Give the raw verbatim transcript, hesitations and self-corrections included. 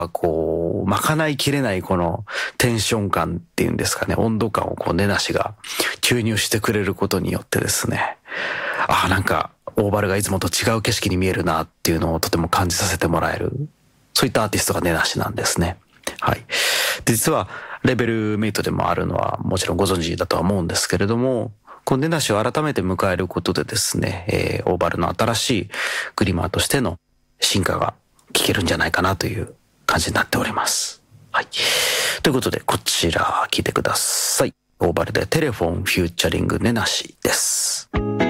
こう、賄いきれないこのテンション感っていうんですかね、温度感をこう、根無が注入してくれることによってですね、ああ、なんか、オーバルがいつもと違う景色に見えるなっていうのをとても感じさせてもらえる、そういったアーティストが根無なんですね。はい。で、実は、レベルメイトでもあるのはもちろんご存知だとは思うんですけれども、この根無を改めて迎えることでですね、えー、オーバルの新しいグリマーとしての進化が聞けるんじゃないかなという感じになっております。はい。ということで、こちら聞いてください。オーバルでテレフォンフューチャリング根無です。